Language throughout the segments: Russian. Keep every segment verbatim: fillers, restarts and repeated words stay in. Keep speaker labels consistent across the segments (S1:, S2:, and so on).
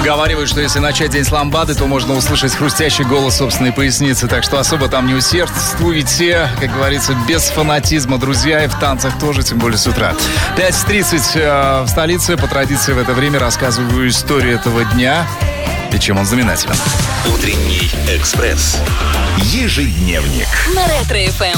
S1: Поговаривают, что если начать день с ламбады, то можно услышать хрустящий голос собственной поясницы. Так что особо там не усердствуйте, как говорится, без фанатизма, друзья, и в танцах тоже, тем более с утра. пять тридцать э, в столице. По традиции в это время рассказываю историю этого дня и чем он знаменателен.
S2: Утренний экспресс. Ежедневник.
S3: На Ретро-эф эм.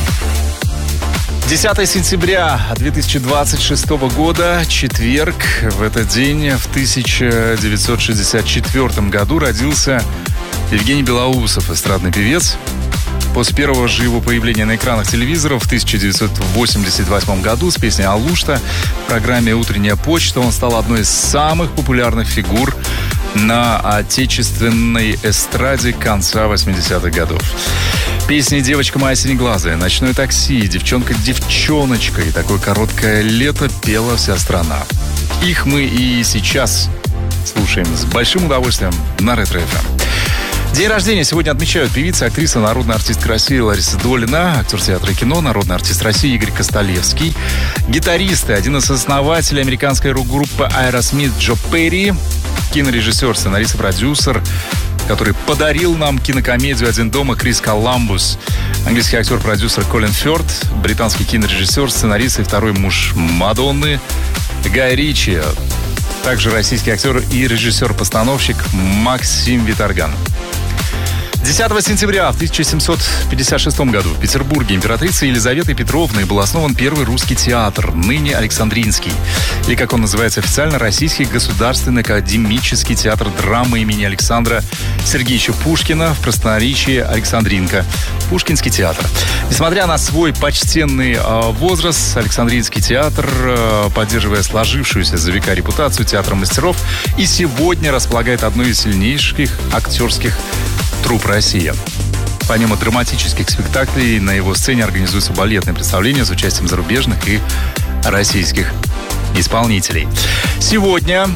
S1: десятое сентября две тысячи двадцать шестого года, четверг. В этот день, в тысяча девятьсот шестьдесят четвёртом году, родился Евгений Белоусов, эстрадный певец. После первого же его появления на экранах телевизоров в тысяча девятьсот восемьдесят восьмом году с песней «Алушта» в программе «Утренняя почта» он стал одной из самых популярных фигур на отечественной эстраде конца восьмидесятых годов. Песни «Девочка моя синеглазая», «Ночное такси», «Девчонка-девчоночка» и «Такое короткое лето» пела вся страна. Их мы и сейчас слушаем с большим удовольствием на Ретро-эф эм. День рождения сегодня отмечают певица, актриса, народная артистка России Лариса Долина, актер театра и кино, народный артист России Игорь Костолевский, гитаристы, один из основателей американской рок-группы Aerosmith Джо Перри, кинорежиссер, сценарист и продюсер, который подарил нам кинокомедию «Один дома» Крис Коламбус, английский актер-продюсер Колин Фёрд, британский кинорежиссер, сценарист и второй муж Мадонны Гай Ричи, также российский актер и режиссер-постановщик Максим Виторган. десятого сентября в тысяча семьсот пятьдесят шестом году в Петербурге императрицей Елизаветой Петровной был основан первый русский театр, ныне Александринский, или, как он называется официально, Российский государственный академический театр драмы имени Александра Сергеевича Пушкина, в простонаречии Александринка, Пушкинский театр. Несмотря на свой почтенный э, возраст, Александринский театр, э, поддерживая сложившуюся за века репутацию театра мастеров, и сегодня располагает одной из сильнейших актерских труп России. Помимо драматических спектаклей, на его сцене организуются балетные представления с участием зарубежных и российских исполнителей. Сегодня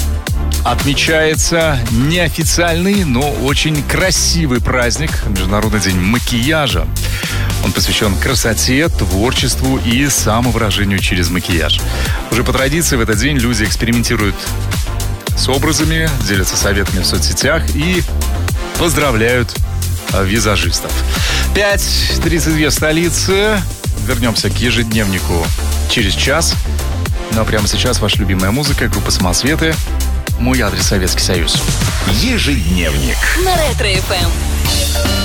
S1: отмечается неофициальный, но очень красивый праздник — Международный день макияжа. Он посвящен красоте, творчеству и самовыражению через макияж. Уже по традиции в этот день люди экспериментируют с образами, делятся советами в соцсетях и поздравляют визажистов. пять тридцать две в столице. Вернемся к ежедневнику через час. Ну а прямо сейчас ваша любимая музыка, группа «Самоцветы». Мой адрес — Советский Союз.
S2: Ежедневник.
S3: На Ретро-эф эм.